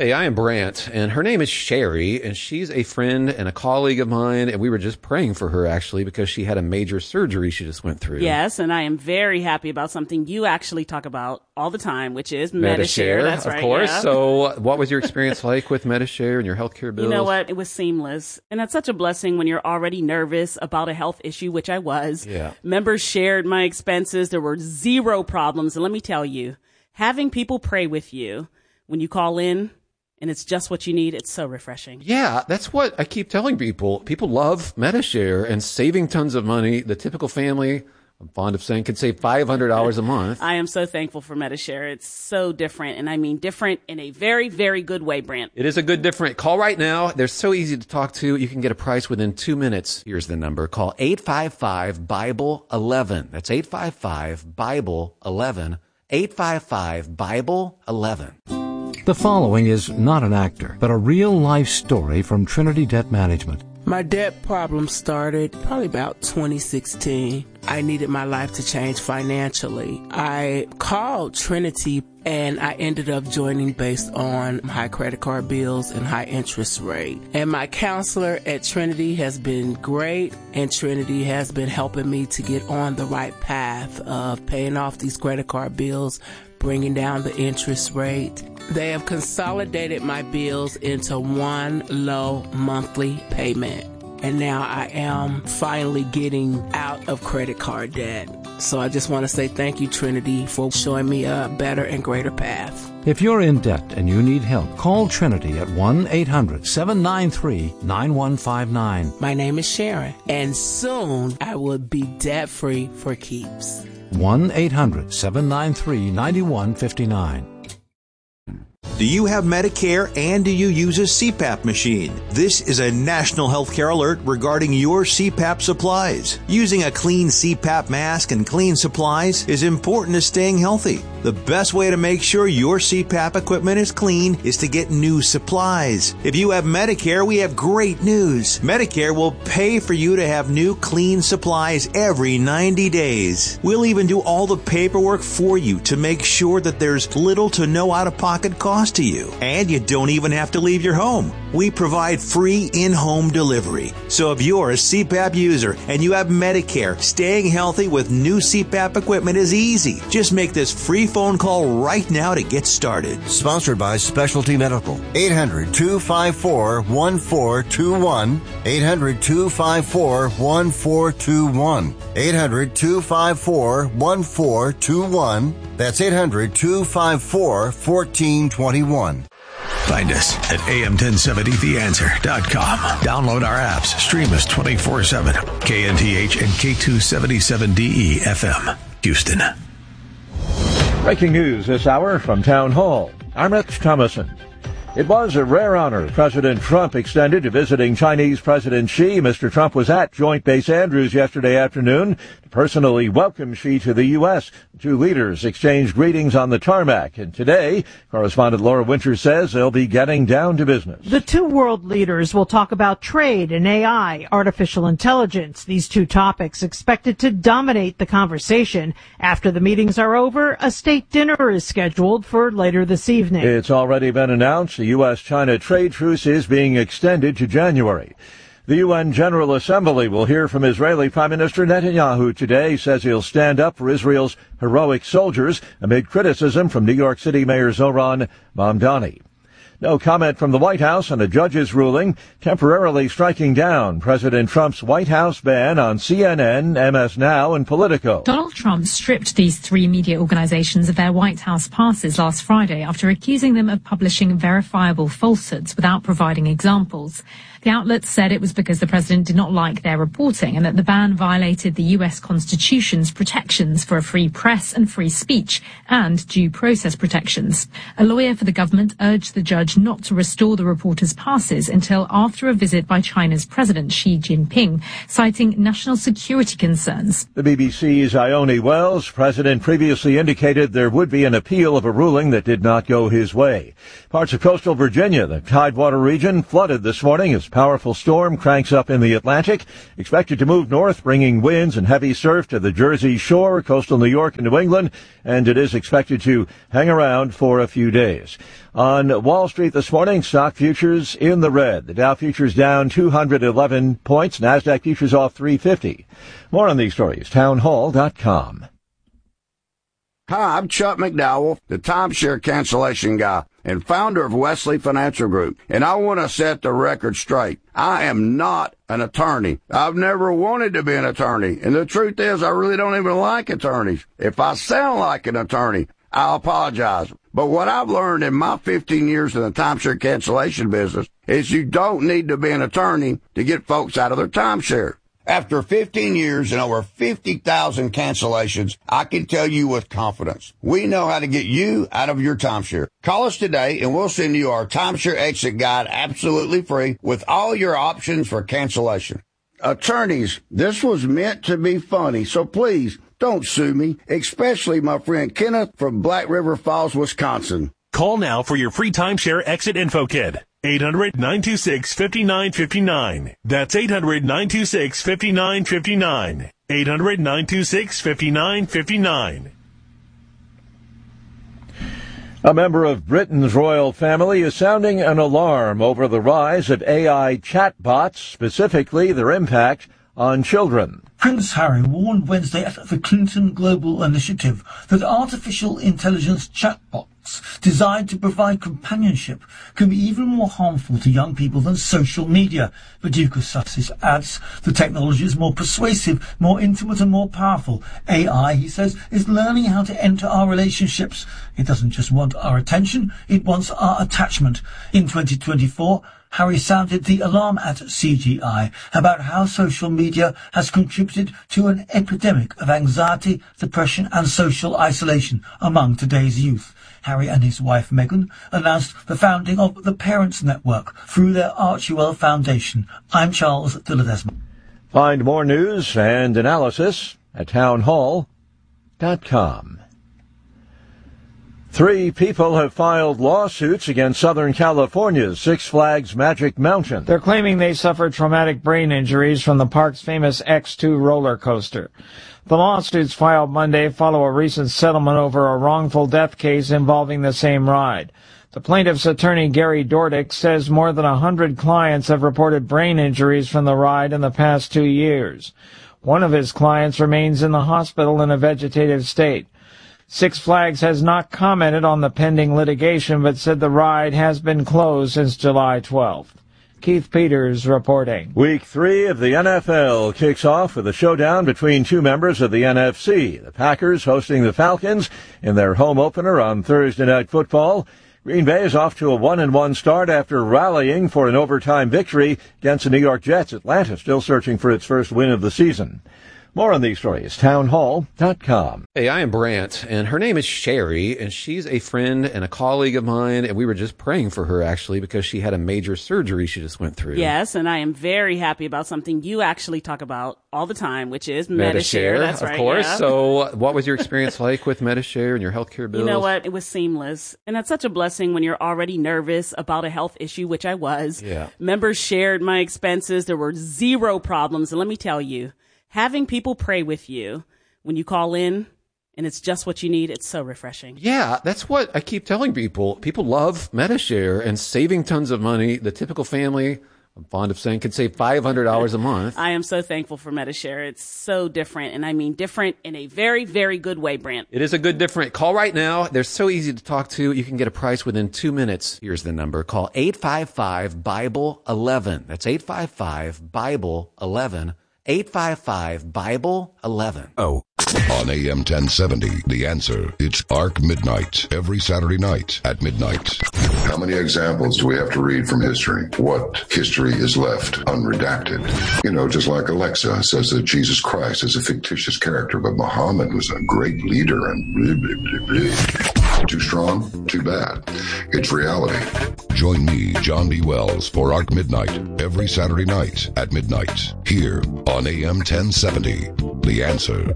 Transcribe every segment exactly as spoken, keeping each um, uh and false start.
Hey, I am Brant, and her name is Sherry, and she's a friend and a colleague of mine, and we were just praying for her, actually, because she had a major surgery she just went through. Yes, and I am very happy about something you actually talk about all the time, which is Medi-Share. Medi-Share, That's of right, course. yeah. So what was your experience like with Medi-Share and your healthcare bills? You know what? It was seamless. And that's such a blessing when you're already nervous about a health issue, which I was. Yeah. Members shared my expenses. There were zero problems. And let me tell you, having people pray with you when you call in, and it's just what you need, it's so refreshing. Yeah, that's what I keep telling people. People love Medi-Share and saving tons of money. The typical family, I'm fond of saying, can save five hundred dollars a month. I am so thankful for Medi-Share. It's so different, and I mean different in a very, very good way, Brant. It is a good different. Call right now. They're so easy to talk to. You can get a price within two minutes. Here's the number. Call eight five five, Bible eleven. That's eight five five, Bible eleven. eight five five, Bible eleven. The following is not an actor, but a real-life story from Trinity Debt Management. My debt problem started probably about twenty sixteen. I needed my life to change financially. I called Trinity and I ended up joining based on high credit card bills and high interest rate. And my counselor at Trinity has been great, and Trinity has been helping me to get on the right path of paying off these credit card bills, bringing down the interest rate. They have consolidated my bills into one low monthly payment. And now I am finally getting out of credit card debt. So I just want to say thank you, Trinity, for showing me a better and greater path. If you're in debt and you need help, call Trinity at one eight hundred, seven nine three, nine one five nine. My name is Sharon, and soon I will be debt-free for keeps. one eight hundred, seven nine three, nine one five nine. Do you have Medicare and do you use a C PAP machine? This is a national healthcare alert regarding your C PAP supplies. Using a clean C PAP mask and clean supplies is important to staying healthy. The best way to make sure your C PAP equipment is clean is to get new supplies. If you have Medicare, we have great news. Medicare will pay for you to have new clean supplies every ninety days. We'll even do all the paperwork for you to make sure that there's little to no out-of-pocket cost to you. And you don't even have to leave your home. We provide free in-home delivery. So if you're a C PAP user and you have Medicare, staying healthy with new C PAP equipment is easy. Just make this free phone call right now to get started. Sponsored by Specialty Medical. eight hundred, two five four, one four two one. eight hundred, two five four, one four two one. eight hundred, two five four, one four two one. That's eight hundred, two five four, one four two one. Find us at A M ten seventy the answer dot com. Download our apps. Stream us twenty-four seven. K N T H and K two seventy-seven D E F M, Houston. Breaking news this hour from Town Hall. I'm Rich Thomason. It was a rare honor President Trump extended to visiting Chinese President Xi. Mister Trump was at Joint Base Andrews yesterday afternoon to personally welcome Xi to the U S. The two leaders exchanged greetings on the tarmac. And today, correspondent Laura Winters says they'll be getting down to business. The two world leaders will talk about trade and A I, artificial intelligence. These two topics expected to dominate the conversation. After the meetings are over, a state dinner is scheduled for later this evening. It's already been announced the U S China trade truce is being extended to January. The U N General Assembly will hear from Israeli Prime Minister Netanyahu today. He says he'll stand up for Israel's heroic soldiers amid criticism from New York City Mayor Zohran Mamdani. No comment from the White House on a judge's ruling temporarily striking down President Trump's White House ban on C N N, M S Now, and Politico. Donald Trump stripped these three media organizations of their White House passes last Friday after accusing them of publishing verifiable falsehoods without providing examples. The outlets said it was because the president did not like their reporting and that the ban violated the U S Constitution's protections for a free press and free speech and due process protections. A lawyer for the government urged the judge not to restore the reporters' passes until after a visit by China's President Xi Jinping, citing national security concerns. The B B C's Ione Wells, president previously indicated there would be an appeal of a ruling that did not go his way. Parts of coastal Virginia, the Tidewater region, flooded this morning as powerful storm cranks up in the Atlantic, expected to move north, bringing winds and heavy surf to the Jersey Shore, coastal New York and New England, and it is expected to hang around for a few days. On Wall Street, Street this morning. Stock futures in the red. The Dow futures down two hundred eleven points. NASDAQ futures off three fifty. More on these stories, townhall dot com. Hi, I'm Chuck McDowell, the timeshare cancellation guy and founder of Wesley Financial Group, and I want to set the record straight. I am not an attorney. I've never wanted to be an attorney, and the truth is I really don't even like attorneys. If I sound like an attorney, I apologize. But what I've learned in my fifteen years in the timeshare cancellation business is you don't need to be an attorney to get folks out of their timeshare. After fifteen years and over fifty thousand cancellations, I can tell you with confidence, we know how to get you out of your timeshare. Call us today and we'll send you our timeshare exit guide absolutely free with all your options for cancellation. Attorneys, this was meant to be funny, so please don't sue me, especially my friend Kenneth from Black River Falls, Wisconsin. Call now for your free timeshare exit info kit. eight hundred, nine two six, five nine five nine. That's eight hundred, nine two six, five nine five nine. eight hundred, nine two six, five nine five nine. A member of Britain's royal family is sounding an alarm over the rise of A I chatbots, specifically their impact on children. Prince Harry warned Wednesday at the Clinton Global Initiative that artificial intelligence chatbots designed to provide companionship can be even more harmful to young people than social media. Viduka Sussis adds the technology is more persuasive, more intimate and more powerful. A I, he says, is learning how to enter our relationships. It doesn't just want our attention, it wants our attachment. In twenty twenty-four, Harry sounded the alarm at C G I about how social media has contributed to an epidemic of anxiety, depression and social isolation among today's youth. Harry and his wife Meghan announced the founding of the Parents Network through their Archewell Foundation. I'm Charles de Ledesma. Find more news and analysis at townhall dot com. Three people have filed lawsuits against Southern California's Six Flags Magic Mountain. They're claiming they suffered traumatic brain injuries from the park's famous X two roller coaster. The lawsuits filed Monday follow a recent settlement over a wrongful death case involving the same ride. The plaintiff's attorney, Gary Dordick, says more than a hundred clients have reported brain injuries from the ride in the past two years. One of his clients remains in the hospital in a vegetative state. Six Flags has not commented on the pending litigation, but said the ride has been closed since July twelfth. Keith Peters reporting. Week three of the N F L kicks off with a showdown between two members of the N F C. The Packers hosting the Falcons in their home opener on Thursday Night Football. Green Bay is off to a one and one start after rallying for an overtime victory against the New York Jets. Atlanta still searching for its first win of the season. More on these stories, townhall dot com. Hey, I am Brant, and her name is Sherry, and she's a friend and a colleague of mine, and we were just praying for her, actually, because she had a major surgery she just went through. Yes, and I am very happy about something you actually talk about all the time, which is Medi-Share. Medi-Share, That's of right, course. yeah. So what was your experience like with Medi-Share and your healthcare bills? You know what? It was seamless. And that's such a blessing when you're already nervous about a health issue, which I was. Yeah. Members shared my expenses. There were zero problems. And let me tell you, having people pray with you when you call in and it's just what you need, it's so refreshing. Yeah, that's what I keep telling people. People love Medi-Share and saving tons of money. The typical family, I'm fond of saying, could save five hundred dollars a month. I am so thankful for Medi-Share. It's so different, and I mean different in a very, very good way, Brant. It is a good different. Call right now. They're so easy to talk to. You can get a price within two minutes. Here's the number. Call eight five five, Bible eleven. That's eight five five, Bible eleven. eight five five, Bible eleven. Oh. On A M ten seventy, The Answer. It's Ark Midnight, every Saturday night at midnight. How many examples do we have to read from history? What history is left unredacted? You know, just like Alexa says that Jesus Christ is a fictitious character, but Muhammad was a great leader and blah, blah, blah, blah. Too strong? Too bad. It's reality. Join me, John B. Wells, for Ark Midnight, every Saturday night at midnight, here on A M ten seventy, The Answer.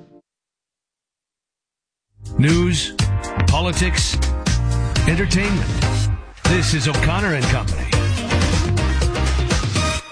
News, politics, entertainment. This is O'Connor and Company.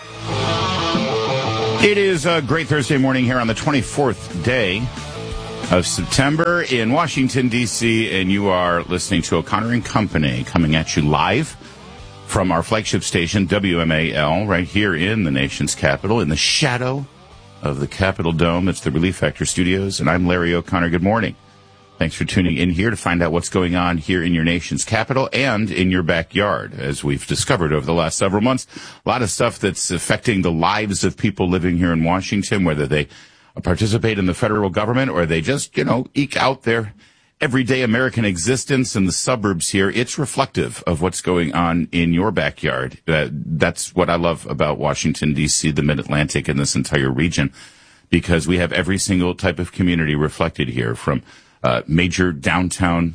It is a great Thursday morning here on the twenty-fourth day of September in Washington, D C, and you are listening to O'Connor and Company coming at you live from our flagship station, W M A L, right here in the nation's capital, in the shadow of the Capitol Dome. It's the Relief Factor Studios, and I'm Larry O'Connor. Good morning. Thanks for tuning in here to find out what's going on here in your nation's capital and in your backyard. As we've discovered over the last several months, a lot of stuff that's affecting the lives of people living here in Washington, whether they participate in the federal government or they just, you know, eke out their everyday American existence in the suburbs here. It's reflective of what's going on in your backyard. Uh, that's what I love about Washington, D C, the Mid-Atlantic, and this entire region, because we have every single type of community reflected here, from uh, major downtown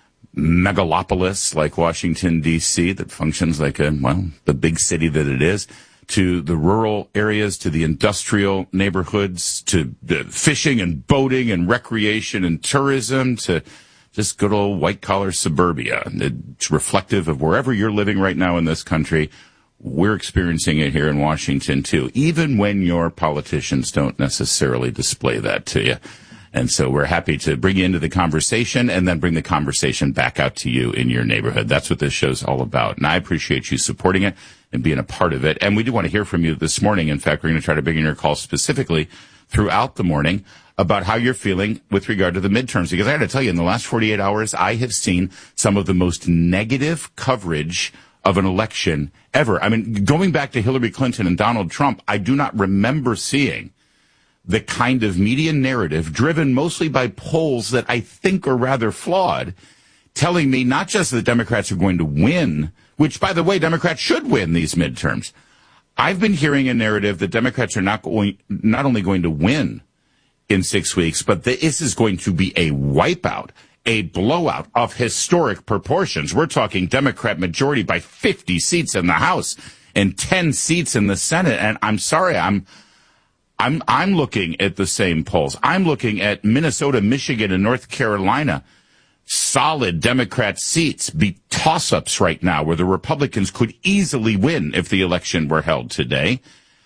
megalopolis like Washington, D C, that functions like a, well, the big city that it is, to the rural areas, to the industrial neighborhoods, to uh, fishing and boating and recreation and tourism, to just good old white-collar suburbia. It's reflective of wherever you're living right now in this country. We're experiencing it here in Washington, too, even when your politicians don't necessarily display that to you. And so we're happy to bring you into the conversation and then bring the conversation back out to you in your neighborhood. That's what this show's all about. And I appreciate you supporting it and being a part of it. And we do want to hear from you this morning. In fact, we're going to try to bring in your calls specifically throughout the morning about how you're feeling with regard to the midterms. Because I got to tell you, in the last forty-eight hours, I have seen some of the most negative coverage of an election ever. I mean, going back to Hillary Clinton and Donald Trump, I do not remember seeing the kind of media narrative driven mostly by polls that I think are rather flawed, telling me not just that Democrats are going to win, which, by the way, Democrats should win these midterms. I've been hearing a narrative that Democrats are not going, not only going to win in six weeks, but that this is going to be a wipeout, a blowout of historic proportions. We're talking Democrat majority by fifty seats in the House and ten seats in the Senate. And I'm sorry, I'm, I'm, I'm looking at the same polls. I'm looking at Minnesota, Michigan, and North Carolina. Solid Democrat seats be toss-ups right now, where the Republicans could easily win if the election were held today.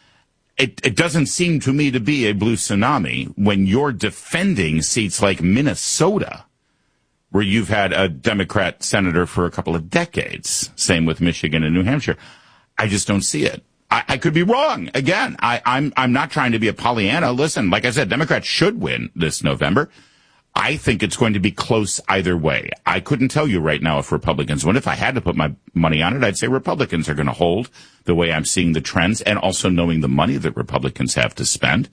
It, it doesn't seem to me to be a blue tsunami when you're defending seats like Minnesota, where you've had a Democrat senator for a couple of decades. Same with Michigan and New Hampshire. I just don't see it. I, I could be wrong. Again, I, I'm, I'm not trying to be a Pollyanna. Listen, like I said, Democrats should win this November. I think it's going to be close either way. I couldn't tell you right now if Republicans win. If I had to put my money on it, I'd say Republicans are going to hold, the way I'm seeing the trends, and also knowing the money that Republicans have to spend.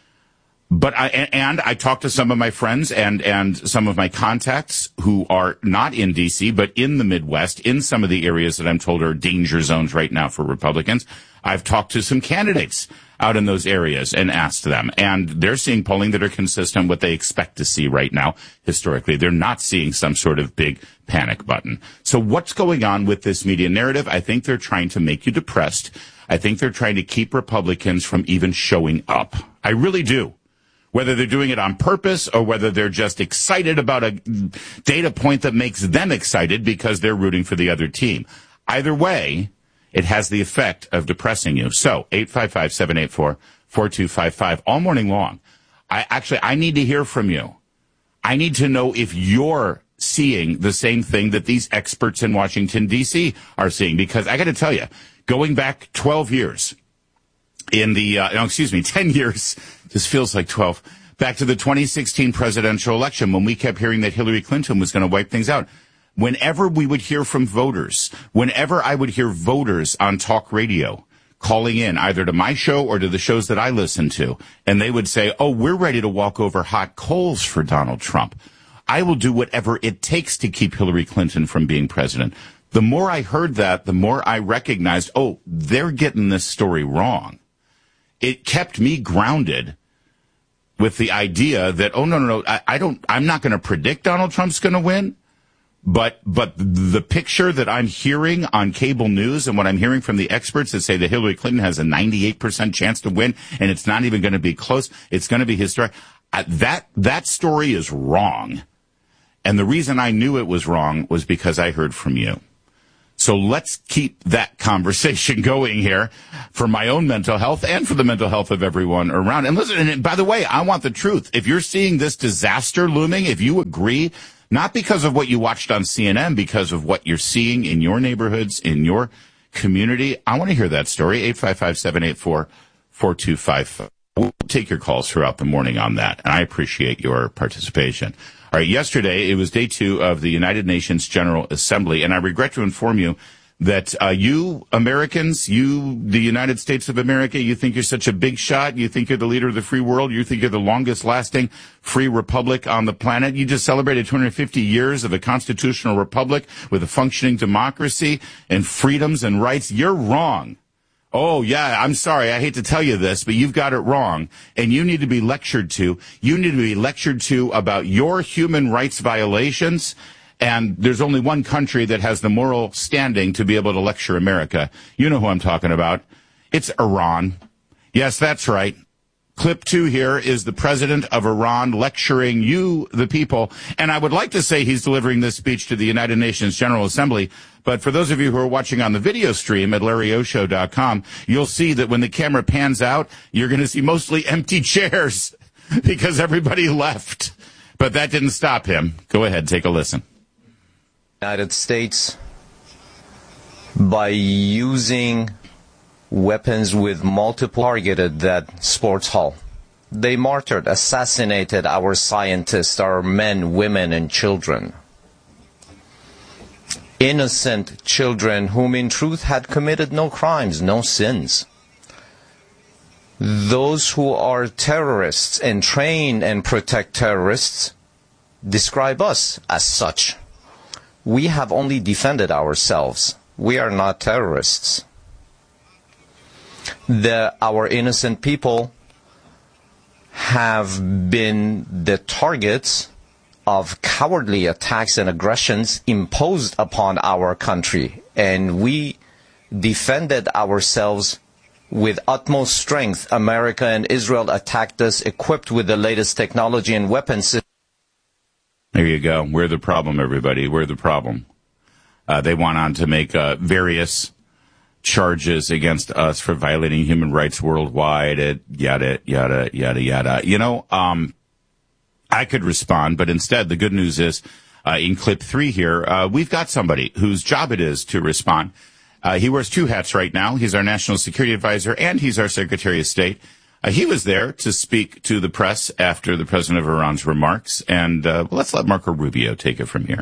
But I, and I talked to some of my friends and, and some of my contacts who are not in D C, but in the Midwest, in some of the areas that I'm told are danger zones right now for Republicans. I've talked to some candidates out in those areas and asked them, and they're seeing polling that are consistent with what they expect to see right now. Historically, they're not seeing some sort of big panic button. So what's going on with this media narrative? I think they're trying to make you depressed. I think they're trying to keep Republicans from even showing up. I really do. Whether they're doing it on purpose or whether they're just excited about a data point that makes them excited because they're rooting for the other team. Either way, it has the effect of depressing you. So, eight five five, seven eight four, four two five five, all morning long. I actually, I need to hear from you. I need to know if you're seeing the same thing that these experts in Washington, D C are seeing. Because I got to tell you, going back twelve years, in the, uh, no, excuse me, ten years, this feels like twelve, back to the twenty sixteen presidential election, when we kept hearing that Hillary Clinton was going to wipe things out. Whenever we would hear from voters, whenever I would hear voters on talk radio calling in either to my show or to the shows that I listen to, and they would say, oh, we're ready to walk over hot coals for Donald Trump. I will do whatever it takes to keep Hillary Clinton from being president. The more I heard that, the more I recognized, oh, they're getting this story wrong. It kept me grounded with the idea that, oh, no, no, no, I, I don't, I'm not going to predict Donald Trump's going to win. But but the picture that I'm hearing on cable news and what I'm hearing from the experts that say that Hillary Clinton has a ninety-eight percent chance to win and it's not even going to be close, it's going to be historic, uh, that that story is wrong. And the reason I knew it was wrong was because I heard from you. So let's keep that conversation going here for my own mental health and for the mental health of everyone around. And listen, and by the way, I want the truth. If you're seeing this disaster looming, if you agree, not because of what you watched on C N N, because of what you're seeing in your neighborhoods, in your community, I want to hear that story. eight five five, seven eight four, four two five five. We'll take your calls throughout the morning on that, and I appreciate your participation. All right, yesterday, it was day two of the United Nations General Assembly, and I regret to inform you that uh, you Americans, you, the United States of America, you think you're such a big shot, you think you're the leader of the free world, you think you're the longest-lasting free republic on the planet. You just celebrated two hundred fifty years of a constitutional republic with a functioning democracy and freedoms and rights. You're wrong. Oh, yeah, I'm sorry. I hate to tell you this, but you've got it wrong. And you need to be lectured to. You need to be lectured to about your human rights violations. And there's only one country that has the moral standing to be able to lecture America. You know who I'm talking about. It's Iran. Yes, that's right. Clip two here is the president of Iran lecturing you, the people. And I would like to say he's delivering this speech to the United Nations General Assembly. But for those of you who are watching on the video stream at larry o show dot com, you'll see that when the camera pans out, you're going to see mostly empty chairs because everybody left. But that didn't stop him. Go ahead, take a listen. United States, by using weapons with multiple targeted that sports hall. They martyred, assassinated our scientists, our men, women, and children. Innocent children whom in truth had committed no crimes, no sins. Those who are terrorists and train and protect terrorists describe us as such. We have only defended ourselves. We are not terrorists. The, our innocent people have been the targets of cowardly attacks and aggressions imposed upon our country, and we defended ourselves with utmost strength. America and Israel attacked us equipped with the latest technology and weapons. There you go. We're the problem, everybody. We're the problem. Uh, they went on to make uh, various charges against us for violating human rights worldwide, it, yada, yada, yada, yada. You know, um, I could respond, but instead the good news is, uh, in clip three here, uh, we've got somebody whose job it is to respond. Uh, he wears two hats right now. He's our national security advisor and he's our Secretary of State. Uh, he was there to speak to the press after the president of Iran's remarks. And uh, well, let's let Marco Rubio take it from here.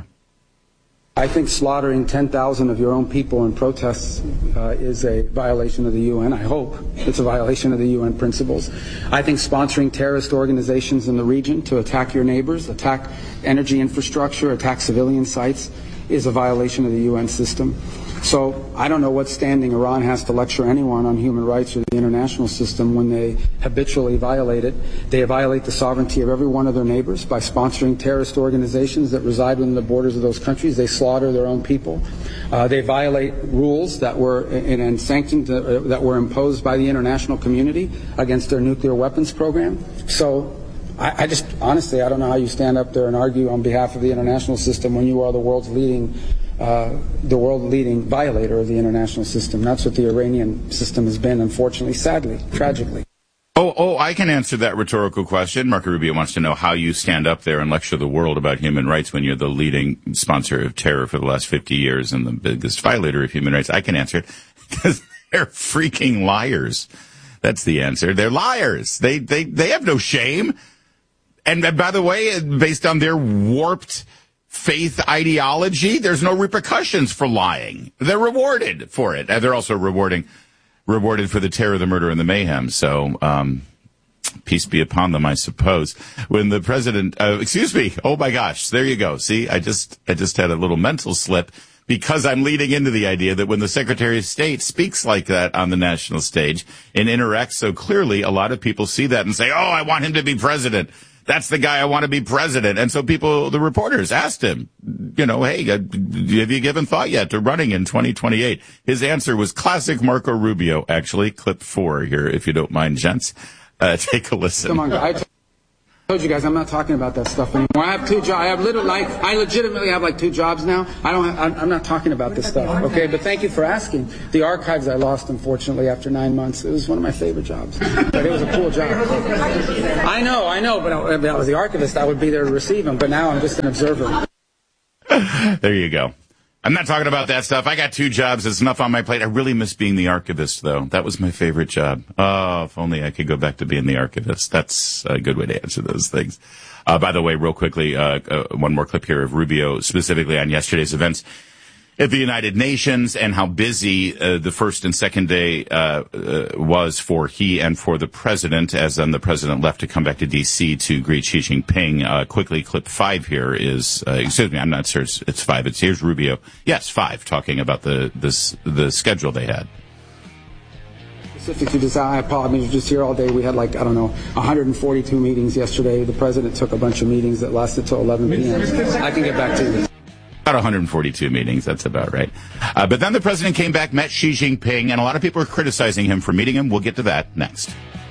I think slaughtering ten thousand of your own people in protests uh, is a violation of the U N. I hope it's a violation of the U N principles. I think sponsoring terrorist organizations in the region to attack your neighbors, attack energy infrastructure, attack civilian sites is a violation of the U N system. So I don't know what standing Iran has to lecture anyone on human rights or the international system when they habitually violate it. They violate the sovereignty of every one of their neighbors by sponsoring terrorist organizations that reside within the borders of those countries. They slaughter their own people. Uh, they violate rules that were and, and sanctions uh, that were imposed by the international community against their nuclear weapons program. So I, I just, honestly, I don't know how you stand up there and argue on behalf of the international system when you are the world's leading Uh, the world-leading violator of the international system. That's what the Iranian system has been, unfortunately, sadly, tragically. Oh, oh, I can answer that rhetorical question. Marco Rubio wants to know how you stand up there and lecture the world about human rights when you're the leading sponsor of terror for the last fifty years and the biggest violator of human rights. I can answer it because they're freaking liars. That's the answer. They're liars. They, they, they have no shame. And by the way, based on their warped faith ideology, there's no repercussions for lying. They're rewarded for it. And they're also rewarding, rewarded for the terror, the murder, and the mayhem. So, um, peace be upon them, I suppose. When the president, uh, excuse me, oh my gosh, there you go. See, I just, I just had a little mental slip because I'm leading into the idea that when the Secretary of State speaks like that on the national stage and interacts so clearly, a lot of people see that and say, oh, I want him to be president. That's the guy I want to be president. And so people, the reporters asked him, you know, hey, have you given thought yet to running in twenty twenty-eight? His answer was classic Marco Rubio, actually. Clip four here, if you don't mind, gents. Uh, take a listen. Come on, guys. I told you guys I'm not talking about that stuff anymore. I have two jobs. I have literally, like, I legitimately have like two jobs now. I don't. Have, I'm not talking about this stuff. Okay, but thank you for asking. The archives I lost, unfortunately, after nine months. It was one of my favorite jobs, but it was a cool job. I know, I know, but if I was the archivist, I would be there to receive them. But now I'm just an observer. There you go. I'm not talking about that stuff. I got two jobs. There's enough on my plate. I really miss being the archivist, though. That was my favorite job. Oh, if only I could go back to being the archivist. That's a good way to answer those things. Uh, by the way, real quickly, uh, uh, one more clip here of Rubio specifically on yesterday's events at the United Nations and how busy uh, the first and second day uh, uh, was for he and for the president, as then the president left to come back to D C to greet Xi Jinping. Uh, quickly, clip five here is, uh, excuse me, I'm not sure it's, it's five. It's here's Rubio. Yes, five, talking about the this the schedule they had. Specific to this, I apologize. I mean, you're just here all day. We had like, I don't know, one hundred forty-two meetings yesterday. The president took a bunch of meetings that lasted till eleven p.m. I can get back to you. About one hundred forty-two meetings, that's about right. Uh, but then the president came back, met Xi Jinping, and a lot of people are criticizing him for meeting him. We'll get to that next.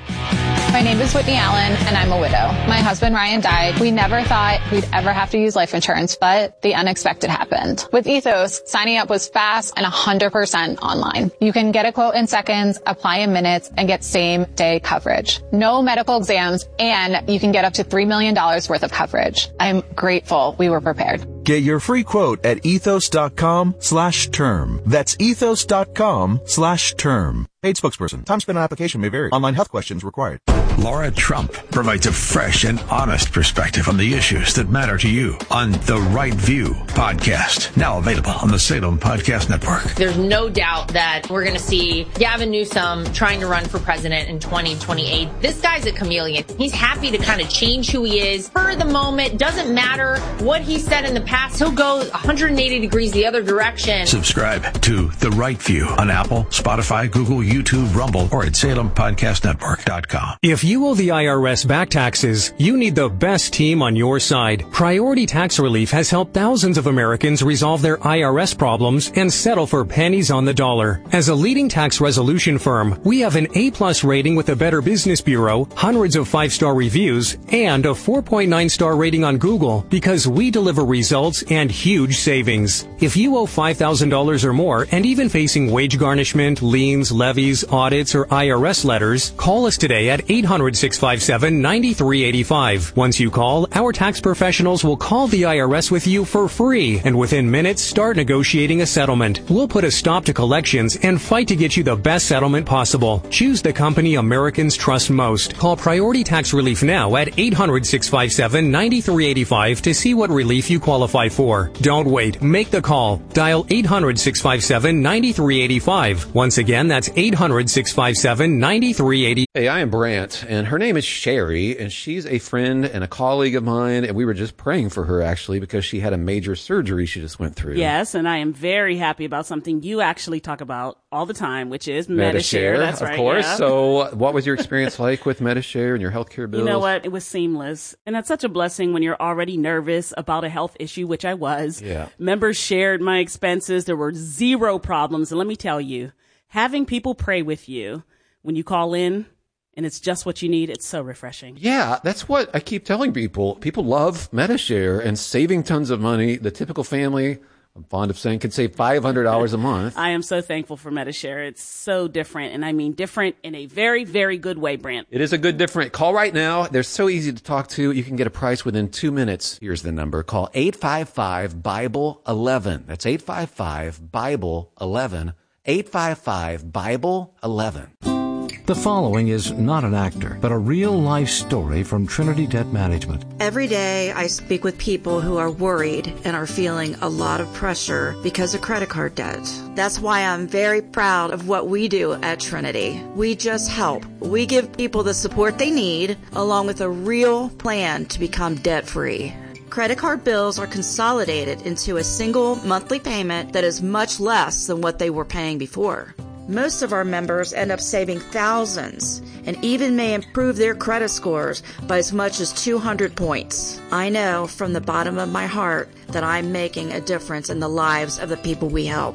My name is Whitney Allen, and I'm a widow. My husband, Ryan, died. We never thought we'd ever have to use life insurance, but the unexpected happened. With Ethos, signing up was fast and one hundred percent online. You can get a quote in seconds, apply in minutes, and get same-day coverage. No medical exams, and you can get up to three million dollars worth of coverage. I'm grateful we were prepared. Get your free quote at ethos.com slash term. That's ethos.com slash term. Paid spokesperson. Time spent on application may vary. Online health questions required. Laura Trump provides a fresh and honest perspective on the issues that matter to you on The Right View podcast. Now available on the Salem Podcast Network. There's no doubt that we're going to see Gavin Newsom trying to run for president in twenty twenty-eight. This guy's a chameleon. He's happy to kind of change who he is for the moment. Doesn't matter what he said in the past. He'll go one hundred eighty degrees the other direction. Subscribe to The Right View on Apple, Spotify, Google, YouTube, Rumble, or at salem podcast network dot com. If you owe the I R S back taxes, you need the best team on your side. Priority Tax Relief has helped thousands of Americans resolve their I R S problems and settle for pennies on the dollar. As a leading tax resolution firm, we have an A-plus rating with the Better Business Bureau, hundreds of five-star reviews, and a four point nine star rating on Google because we deliver results and huge savings. If you owe five thousand dollars or more and even facing wage garnishment, liens, levies, audits, or I R S letters, call us today at eight hundred, six five seven, nine three eight five. Once you call, our tax professionals will call the I R S with you for free, and within minutes, start negotiating a settlement. We'll put a stop to collections and fight to get you the best settlement possible. Choose the company Americans trust most. Call Priority Tax Relief now at eight hundred, six five seven, nine three eight five to see what relief you qualify for. Don't wait. Make the call. Dial eight hundred, six five seven, nine three eight five. Once again, that's eight hundred, six five seven, nine three eight five. Hey, I am Brant, and her name is Sherry, and she's a friend and a colleague of mine, and we were just praying for her, actually, because she had a major surgery she just went through. Yes, and I am very happy about something you actually talk about all the time, which is Medi-Share. That's of right, course. yeah. So what was your experience like with Medi-Share and your healthcare bills? You know what? It was seamless. And that's such a blessing when you're already nervous about a health issue, which I was. Yeah. Members shared my expenses. There were zero problems. And let me tell you, having people pray with you when you call in, and it's just what you need, it's so refreshing. Yeah, that's what I keep telling people. People love Medi-Share and saving tons of money. The typical family, I'm fond of saying, can save five hundred dollars a month. I am so thankful for Medi-Share. It's so different, and I mean different in a very, very good way, Brant. It is a good different. Call right now. They're so easy to talk to. You can get a price within two minutes. Here's the number. Call eight five five, Bible eleven. That's eight five five, Bible eleven. eight five five, Bible eleven. The following is not an actor, but a real-life story from Trinity Debt Management. Every day I speak with people who are worried and are feeling a lot of pressure because of credit card debt. That's why I'm very proud of what we do at Trinity. We just help. We give people the support they need, along with a real plan to become debt-free. Credit card bills are consolidated into a single monthly payment that is much less than what they were paying before. Most of our members end up saving thousands and even may improve their credit scores by as much as two hundred points. I know from the bottom of my heart that I'm making a difference in the lives of the people we help.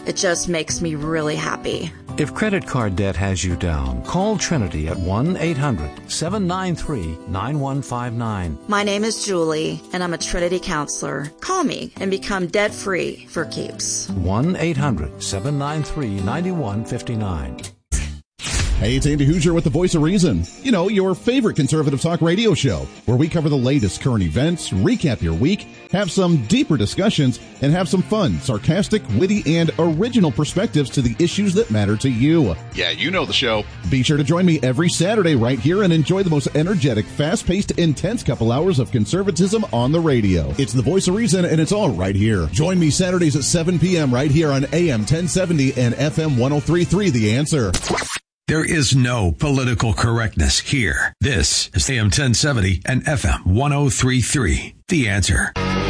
It just makes me really happy. If credit card debt has you down, call Trinity at one eight hundred seven nine three nine one five nine. My name is Julie, and I'm a Trinity counselor. Call me and become debt-free for keeps. one eight hundred seven nine three nine one five nine. Hey, it's Andy Hoosier with the Voice of Reason. You know, your favorite conservative talk radio show, where we cover the latest current events, recap your week, have some deeper discussions, and have some fun, sarcastic, witty, and original perspectives to the issues that matter to you. Yeah, you know the show. Be sure to join me every Saturday right here and enjoy the most energetic, fast-paced, intense couple hours of conservatism on the radio. It's the Voice of Reason, and it's all right here. Join me Saturdays at seven p.m. right here on A M ten seventy and F M one oh three point three, The Answer. There is no political correctness here. This is A M ten seventy and F M one oh three point three, The Answer.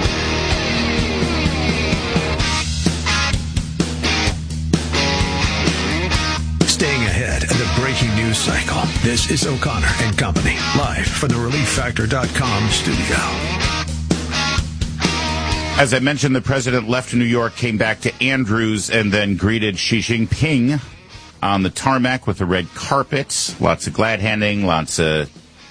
Staying ahead of the breaking news cycle, this is O'Connor and Company, live from the relief factor dot com studio. As I mentioned, the president left New York, came back to Andrews, and then greeted Xi Jinping on the tarmac with the red carpet. Lots of glad handing, lots of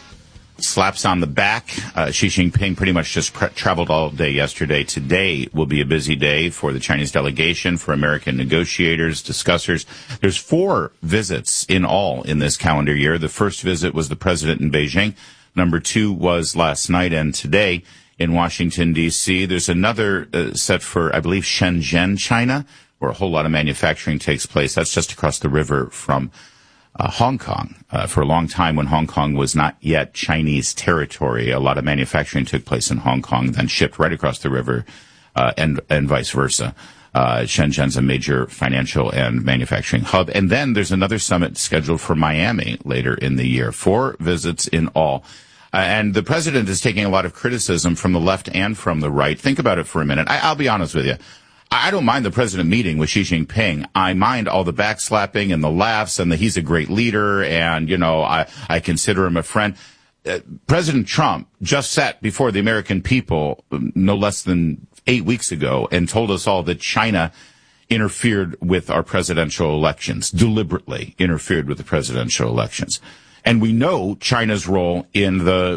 slaps on the back. Uh, Xi Jinping pretty much just pre- traveled all day yesterday. Today will be a busy day for the Chinese delegation, for American negotiators, discussers. There's four visits in all in this calendar year. The first visit was the president in Beijing. Number two was last night and today in Washington, D C. There's another uh, set for, I believe, Shenzhen, China, where a whole lot of manufacturing takes place. That's just across the river from uh, Hong Kong. Uh, for a long time, when Hong Kong was not yet Chinese territory, a lot of manufacturing took place in Hong Kong, then shipped right across the river, uh, and and vice versa. Uh, Shenzhen's a major financial and manufacturing hub. And then there's another summit scheduled for Miami later in the year. Four visits in all. Uh, and the president is taking a lot of criticism from the left and from the right. Think about it for a minute. I, I'll be honest with you. I don't mind the president meeting with Xi Jinping. I mind all the backslapping and the laughs and the he's a great leader and, you know, I, I consider him a friend. Uh, President Trump just sat before the American people no less than eight weeks ago and told us all that China interfered with our presidential elections, deliberately interfered with the presidential elections. And we know China's role in the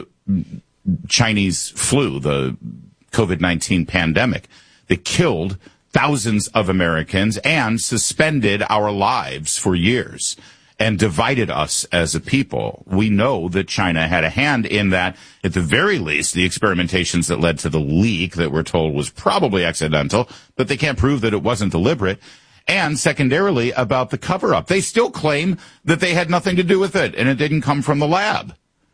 Chinese flu, the COVID nineteen pandemic that killed thousands of Americans and suspended our lives for years and divided us as a people. We know that China had a hand in that. At the very least, the experimentations that led to the leak that we're told was probably accidental, but they can't prove that it wasn't deliberate. And secondarily, about the cover-up. They still claim that they had nothing to do with it and it didn't come from the lab.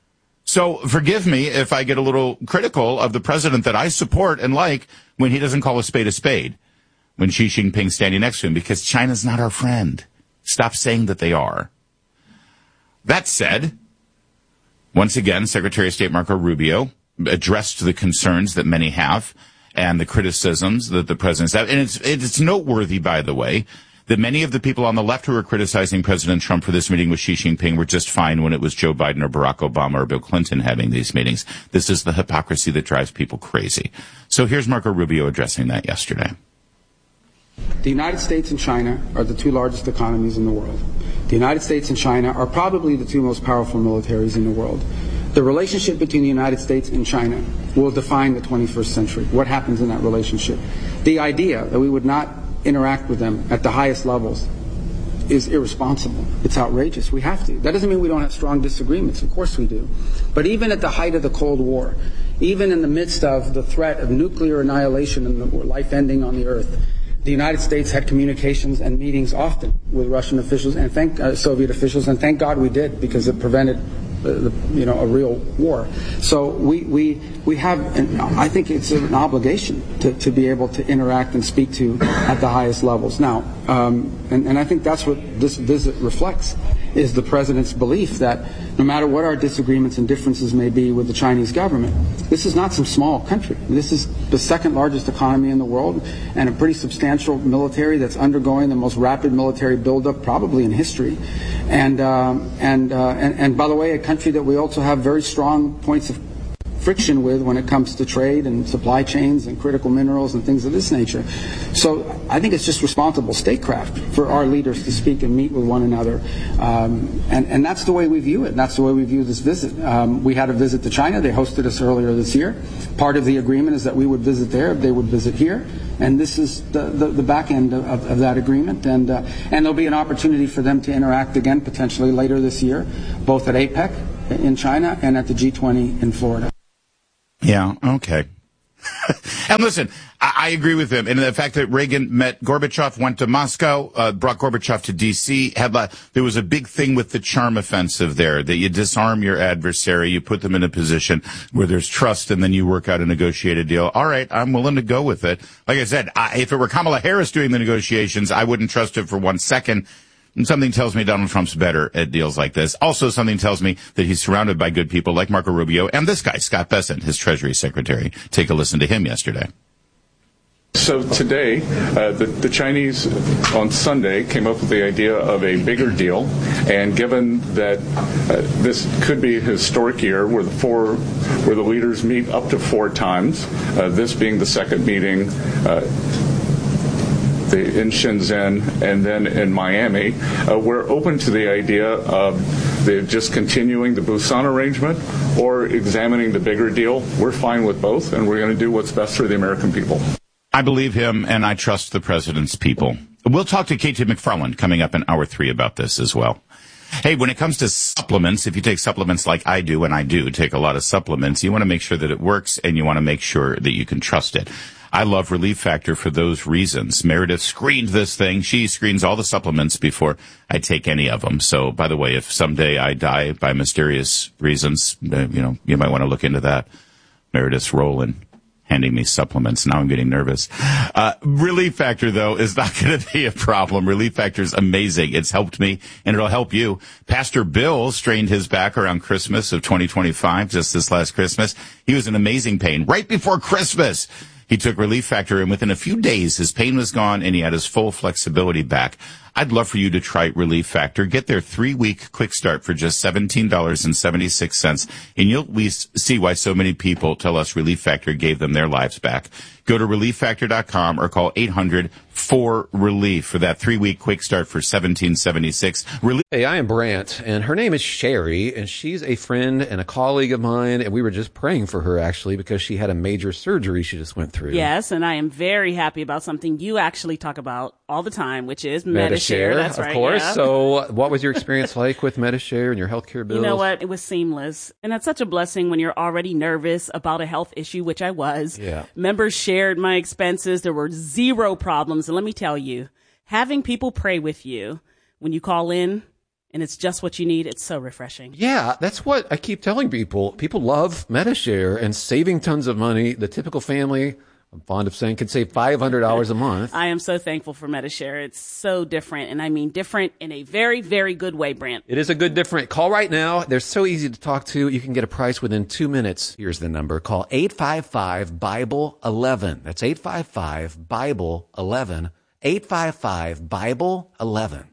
So forgive me if I get a little critical of the president that I support and like when he doesn't call a spade a spade, when Xi Jinping's standing next to him, because China's not our friend. Stop saying that they are. That said, once again, Secretary of State Marco Rubio addressed the concerns that many have and the criticisms that the president's have. And it's, it's noteworthy, by the way, that many of the people on the left who are criticizing President Trump for this meeting with Xi Jinping were just fine when it was Joe Biden or Barack Obama or Bill Clinton having these meetings. This is the hypocrisy that drives people crazy. So here's Marco Rubio addressing that yesterday. The United States and China are the two largest economies in the world. The United States and China are probably the two most powerful militaries in the world. The relationship between the United States and China will define the twenty-first century. What happens in that relationship? The idea that we would not interact with them at the highest levels is irresponsible. It's outrageous. We have to. That doesn't mean we don't have strong disagreements. Of course we do. But even at the height of the Cold War, even in the midst of the threat of nuclear annihilation and the life ending on the Earth, the United States had communications and meetings often with Russian officials and thank uh, Soviet officials, and thank God we did, because it prevented uh, the, you know, a real war. So we we we have, an, I think it's an obligation to, to be able to interact and speak to at the highest levels. Now, um, and, and I think that's what this visit reflects, is the president's belief that no matter what our disagreements and differences may be with the Chinese government, this is not some small country. This is the second largest economy in the world and a pretty substantial military that's undergoing the most rapid military buildup probably in history. And, uh, and, uh, and, and by the way, a country that we also have very strong points of friction with when it comes to trade and supply chains and critical minerals and things of this nature. So I think it's just responsible statecraft for our leaders to speak and meet with one another. Um, and, and that's the way we view it. That's the way we view this visit. Um, we had a visit to China. They hosted us earlier this year. Part of the agreement is that we would visit there, they would visit here. And this is the, the, the back end of, of that agreement. And, uh, and there'll be an opportunity for them to interact again potentially later this year, both at APEC in China and at the G twenty in Florida. Yeah, okay. And listen, I, I agree with him. And the fact that Reagan met Gorbachev, went to Moscow, uh, brought Gorbachev to D C, had uh, there was a big thing with the charm offensive there, that you disarm your adversary, you put them in a position where there's trust, and then you work out a negotiated deal. All right, I'm willing to go with it. Like I said, I, if it were Kamala Harris doing the negotiations, I wouldn't trust it for one second. And something tells me Donald Trump's better at deals like this. Also, something tells me that he's surrounded by good people like Marco Rubio and this guy, Scott Bessent, his Treasury Secretary. Take a listen to him yesterday. So today, uh, the, the Chinese on Sunday came up with the idea of a bigger deal, and given that uh, this could be a historic year where the four, where the leaders meet up to four times, uh, this being the second meeting, uh, the, in Shenzhen and then in Miami, uh, we're open to the idea of the, just continuing the Busan arrangement or examining the bigger deal. We're fine with both, and we're going to do what's best for the American people. I believe him, and I trust the president's people. We'll talk to Katie McFarland coming up in hour three about this as well. Hey, when it comes to supplements, if you take supplements like I do, and I do take a lot of supplements, you want to make sure that it works, and you want to make sure that you can trust it. I love Relief Factor for those reasons. Meredith screened this thing. She screens all the supplements before I take any of them. So, by the way, if someday I die by mysterious reasons, you know, you might want to look into that. Meredith's role in handing me supplements. Now I'm getting nervous. Uh, Relief Factor, though, is not going to be a problem. Relief Factor is amazing. It's helped me, and it'll help you. Pastor Bill strained his back around Christmas of twenty twenty-five, just this last Christmas. He was in amazing pain right before Christmas. He took Relief Factor, and within a few days, his pain was gone, and he had his full flexibility back. I'd love for you to try Relief Factor. Get their three-week quick start for just seventeen dollars and seventy-six cents, and you'll at least see why so many people tell us Relief Factor gave them their lives back. Go to relief factor dot com or call eight hundred four relief for that three-week quick start for seventeen seventy-six. Relief- hey, I am Brant, and her name is Sherry, and she's a friend and a colleague of mine, and we were just praying for her, actually, because she had a major surgery she just went through. Yes, and I am very happy about something you actually talk about all the time, which is Medi-Share. That's of right, course. yeah. So what was your experience like with Medi-Share and your healthcare bills? You know what? It was seamless. And that's such a blessing when you're already nervous about a health issue, which I was. Yeah. Members shared my expenses. There were zero problems. And let me tell you, having people pray with you when you call in and it's just what you need, it's so refreshing. Yeah, that's what I keep telling people. People love Medi-Share and saving tons of money. The typical family, I'm fond of saying, can save five hundred dollars a month. I am so thankful for Medi-Share. It's so different, and I mean different in a very, very good way, Brant. It is a good different. Call right now. They're so easy to talk to. You can get a price within two minutes. Here's the number. Call eight five five Bible eleven. That's eight five five Bible eleven. eight five five Bible eleven.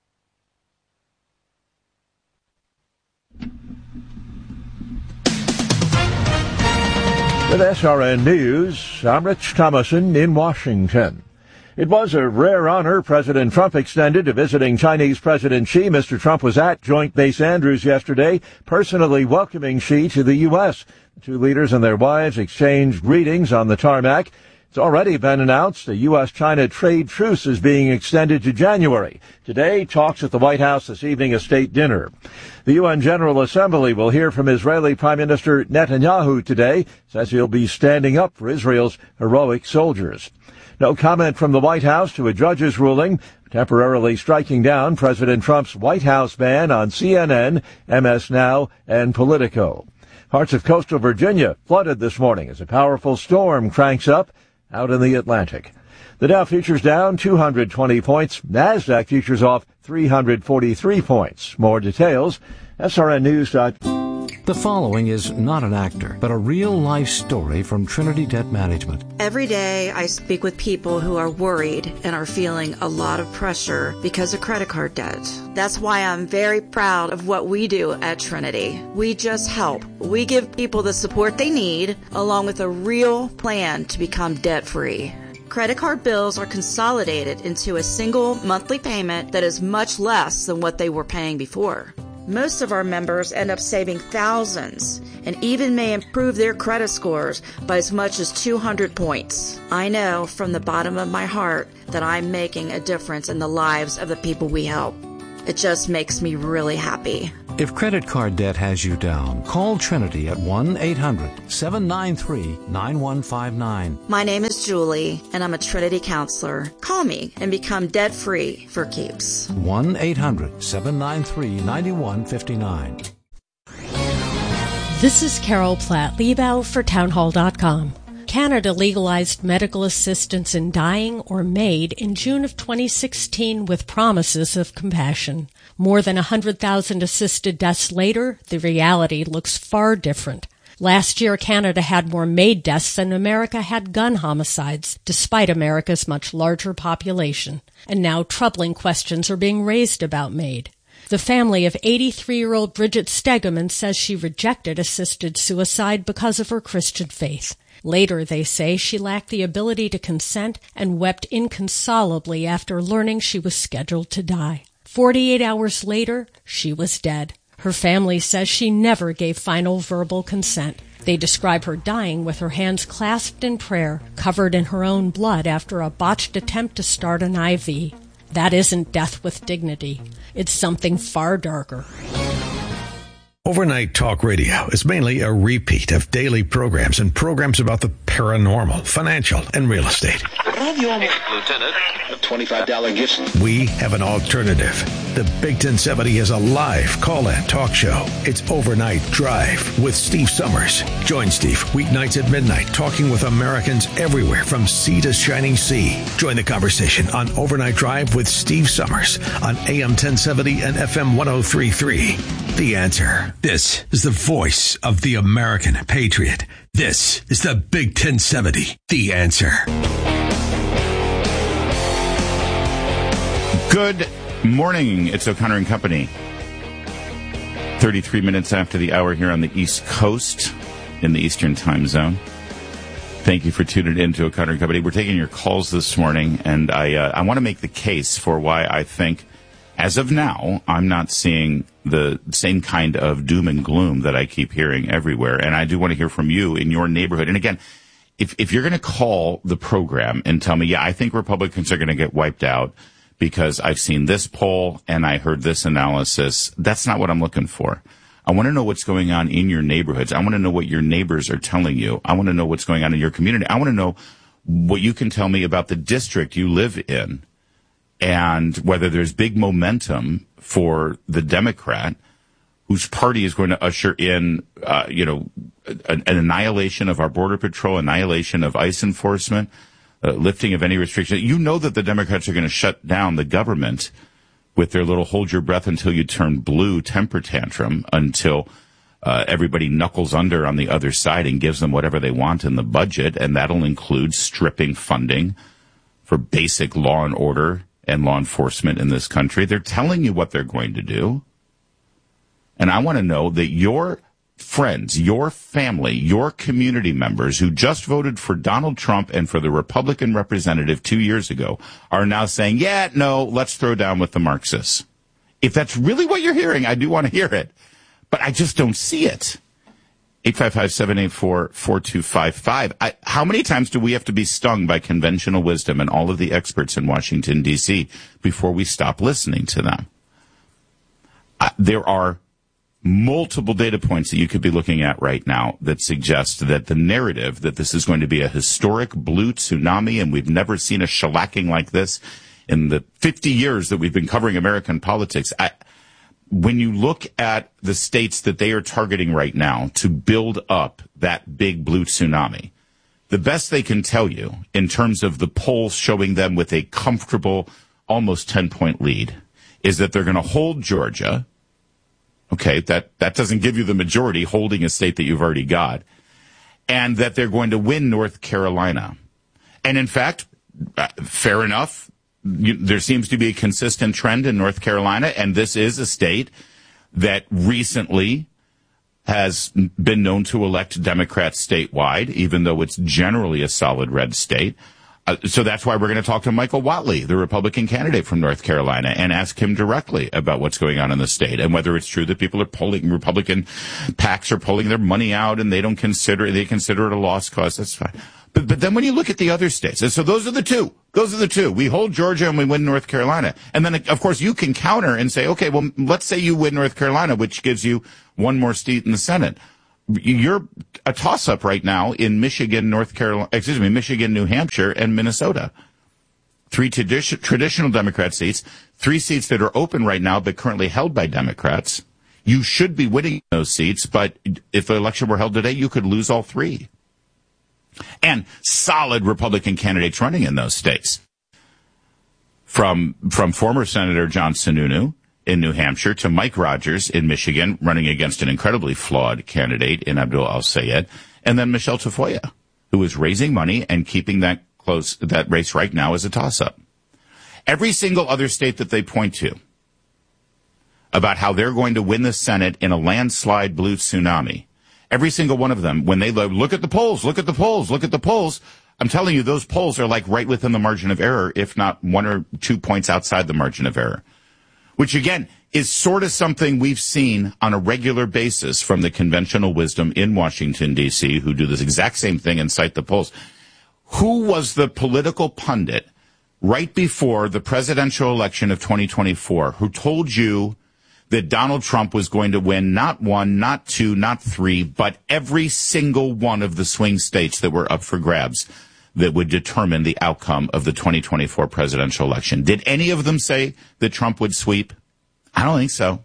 With S R N News, I'm Rich Thomason in Washington. It was a rare honor President Trump extended to visiting Chinese President Xi. Mister Trump was at Joint Base Andrews yesterday, personally welcoming Xi to the U S. The two leaders and their wives exchanged greetings on the tarmac. It's already been announced a U S China trade truce is being extended to January. Today, talks at the White House, this evening, a state dinner. The U N General Assembly will hear from Israeli Prime Minister Netanyahu today, says he'll be standing up for Israel's heroic soldiers. No comment from the White House to a judge's ruling temporarily striking down President Trump's White House ban on C N N, M S Now, and Politico. Parts of coastal Virginia flooded this morning as a powerful storm cranks up out in the Atlantic. The Dow futures down two hundred twenty points. NASDAQ futures off three hundred forty-three points. More details, S R N News dot com. The following is not an actor, but a real-life story from Trinity Debt Management. Every day I speak with people who are worried and are feeling a lot of pressure because of credit card debt. That's why I'm very proud of what we do at Trinity. We just help. We give people the support they need, along with a real plan to become debt-free. Credit card bills are consolidated into a single monthly payment that is much less than what they were paying before. Most of our members end up saving thousands and even may improve their credit scores by as much as two hundred points. I know from the bottom of my heart that I'm making a difference in the lives of the people we help. It just makes me really happy. If credit card debt has you down, call Trinity at one eight hundred seven nine three nine one five nine. My name is Julie, and I'm a Trinity counselor. Call me and become debt-free for keeps. one eight hundred seven nine three nine one five nine. This is Carol Platt-Liebau for townhall dot com. Canada legalized medical assistance in dying or MAID in June of twenty sixteen with promises of compassion. More than one hundred thousand assisted deaths later, the reality looks far different. Last year, Canada had more MAID deaths than America had gun homicides, despite America's much larger population. And now troubling questions are being raised about MAID. The family of eighty-three-year-old Bridget Stegeman says she rejected assisted suicide because of her Christian faith. Later, they say, she lacked the ability to consent and wept inconsolably after learning she was scheduled to die. Forty-eight hours later, she was dead. Her family says she never gave final verbal consent. They describe her dying with her hands clasped in prayer, covered in her own blood after a botched attempt to start an I V. That isn't death with dignity. It's something far darker. Overnight Talk Radio is mainly a repeat of daily programs and programs about the paranormal, financial, and real estate. Lieutenant, a twenty-five dollars gift. We have an alternative. The Big ten seventy is a live call-in talk show. It's Overnight Drive with Steve Summers. Join Steve weeknights at midnight, talking with Americans everywhere from sea to shining sea. Join the conversation on Overnight Drive with Steve Summers on A M ten seventy and F M one oh three point three. The Answer. This is the voice of the American patriot. This is the Big ten seventy. The Answer. Good morning. It's O'Connor and Company. thirty-three minutes after the hour here on the East Coast in the Eastern Time Zone. Thank you for tuning in to O'Connor and Company. We're taking your calls this morning, and I uh, I want to make the case for why I think, as of now, I'm not seeing the same kind of doom and gloom that I keep hearing everywhere. And I do want to hear from you in your neighborhood. And again, if, if you're going to call the program and tell me, yeah, I think Republicans are going to get wiped out because I've seen this poll and I heard this analysis, that's not what I'm looking for. I want to know what's going on in your neighborhoods. I want to know what your neighbors are telling you. I want to know what's going on in your community. I want to know what you can tell me about the district you live in, and whether there's big momentum for the Democrat whose party is going to usher in, uh, you know, an, an annihilation of our Border Patrol, annihilation of ICE enforcement, uh, lifting of any restrictions. You know that the Democrats are going to shut down the government with their little hold your breath until you turn blue temper tantrum until uh, everybody knuckles under on the other side and gives them whatever they want in the budget, and that'll include stripping funding for basic law and order and law enforcement in this country. They're telling you what they're going to do. And I want to know that your friends, your family, your community members who just voted for Donald Trump and for the Republican representative two years ago are now saying, yeah, no, let's throw down with the Marxists. If that's really what you're hearing, I do want to hear it. But I just don't see it. eight five five, seven eight four, four two five five. I, how many times do we have to be stung by conventional wisdom and all of the experts in Washington, D C before we stop listening to them? Uh, there are multiple data points that you could be looking at right now that suggest that the narrative that this is going to be a historic blue tsunami and we've never seen a shellacking like this in the fifty years that we've been covering American politics. I, When you look at the states that they are targeting right now to build up that big blue tsunami, the best they can tell you in terms of the polls showing them with a comfortable, almost ten-point lead is that they're going to hold Georgia, Okay, that, that doesn't give you the majority holding a state that you've already got. And that they're going to win North Carolina. And in fact, uh, fair enough, you, there seems to be a consistent trend in North Carolina, and this is a state that recently has been known to elect Democrats statewide, even though it's generally a solid red state. Uh, so that's why we're going to talk to Michael Whatley, the Republican candidate from North Carolina, and ask him directly about what's going on in the state and whether it's true that people are pulling, Republican PACs are pulling their money out and they don't consider, they consider it a lost cause. That's fine. But, but then when you look at the other states, and so those are the two. Those are the two. We hold Georgia and we win North Carolina. And then, of course, you can counter and say, okay, well, let's say you win North Carolina, which gives you one more seat in the Senate. You're a toss-up right now in Michigan, North Carolina, excuse me, Michigan, New Hampshire, and Minnesota. Three tradi- traditional Democrat seats, three seats that are open right now but currently held by Democrats. You should be winning those seats, but if the election were held today, you could lose all three. And solid Republican candidates running in those states. From, from former Senator John Sununu in New Hampshire to Mike Rogers in Michigan, running against an incredibly flawed candidate in Abdul Al-Sayed, and then Michelle Tafoya, who is raising money and keeping that close, that race right now as a toss-up. Every single other state that they point to about how they're going to win the Senate in a landslide blue tsunami, every single one of them, when they look at the polls, look at the polls, look at the polls, I'm telling you, those polls are like right within the margin of error, if not one or two points outside the margin of error. Which, again, is sort of something we've seen on a regular basis from the conventional wisdom in Washington, D C, who do this exact same thing and cite the polls. Who was the political pundit right before the presidential election of twenty twenty-four who told you that Donald Trump was going to win not one, not two, not three, but every single one of the swing states that were up for grabs that would determine the outcome of the twenty twenty-four presidential election? Did any of them say that Trump would sweep? I don't think so.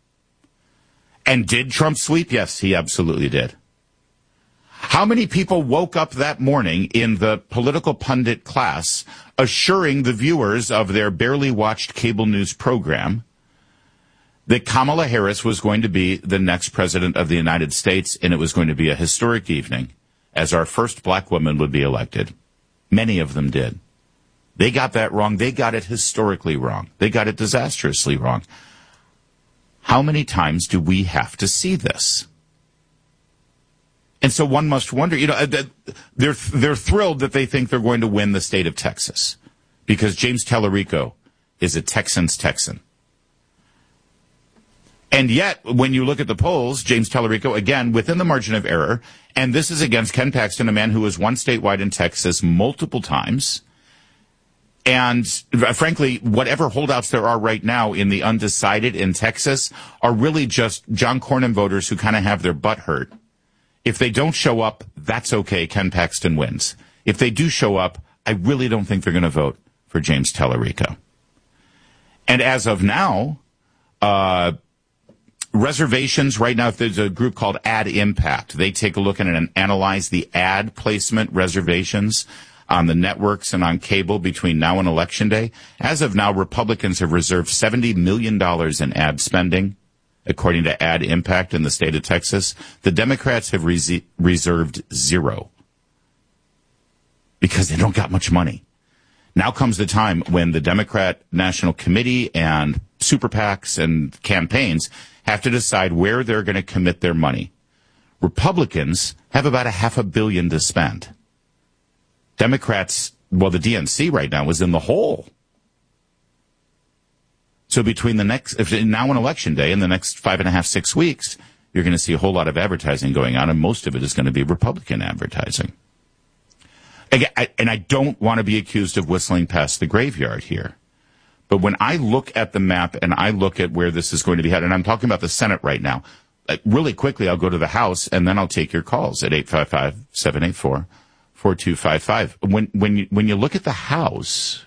And did Trump sweep? Yes, he absolutely did. How many people woke up that morning in the political pundit class assuring the viewers of their barely watched cable news program that Kamala Harris was going to be the next president of the United States and it was going to be a historic evening as our first black woman would be elected? Many of them did. They got that wrong. They got it historically wrong. They got it disastrously wrong. How many times do we have to see this? And so one must wonder, you know, they're, they're thrilled that they think they're going to win the state of Texas because James Tallarico is a Texan's Texan. And yet, when you look at the polls, James Tallarico, again, within the margin of error, and this is against Ken Paxton, a man who has won statewide in Texas multiple times. And frankly, whatever holdouts there are right now in the undecided in Texas are really just John Cornyn voters who kind of have their butt hurt. If they don't show up, that's okay. Ken Paxton wins. If they do show up, I really don't think they're going to vote for James Tallarico. And as of now, uh, reservations right now, there's a group called Ad Impact. They take a look at it and analyze the ad placement reservations on the networks and on cable between now and Election Day. As of now, Republicans have reserved seventy million dollars in ad spending, according to Ad Impact in the state of Texas. The Democrats have res- reserved zero because they don't got much money. Now comes the time when the Democrat National Committee and super PACs and campaigns have to decide where they're going to commit their money. Republicans have about a half a billion to spend. Democrats, well, the D N C right now is in the hole. So between the next, if now and Election Day and the next five and a half, six weeks, you're going to see a whole lot of advertising going on, and most of it is going to be Republican advertising. Again, I, and I don't want to be accused of whistling past the graveyard here. But when I look at the map and I look at where this is going to be headed, and I'm talking about the Senate right now, like really quickly I'll go to the House, and then I'll take your calls at eight five five, seven eight four, four two five five. When, when, you, when you look at the House,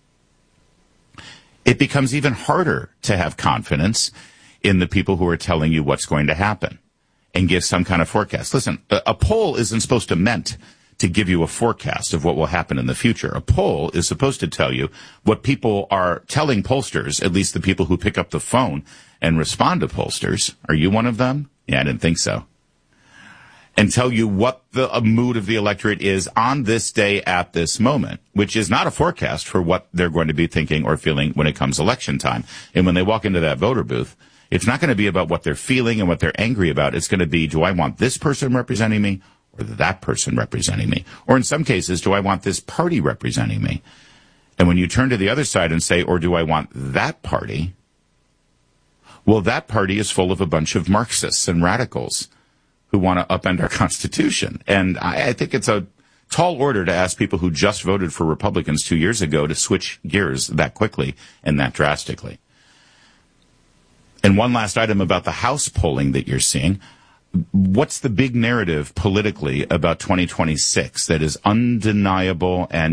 it becomes even harder to have confidence in the people who are telling you what's going to happen and give some kind of forecast. Listen, a, a poll isn't supposed to meant to give you a forecast of what will happen in the future. A poll is supposed to tell you what people are telling pollsters, at least the people who pick up the phone and respond to pollsters. Are you one of them? Yeah, I didn't think so. And tell you what the uh, mood of the electorate is on this day at this moment, which is not a forecast for what they're going to be thinking or feeling when it comes election time. And when they walk into that voter booth, it's not going to be about what they're feeling and what they're angry about. It's going to be, do I want this person representing me or that person representing me? Or in some cases, do I want this party representing me? And when you turn to the other side and say, or do I want that party? Well, that party is full of a bunch of Marxists and radicals who want to upend our Constitution. And I, I think it's a tall order to ask people who just voted for Republicans two years ago to switch gears that quickly and that drastically. And one last item about the House polling that you're seeing. What's the big narrative politically about twenty twenty-six that is undeniable and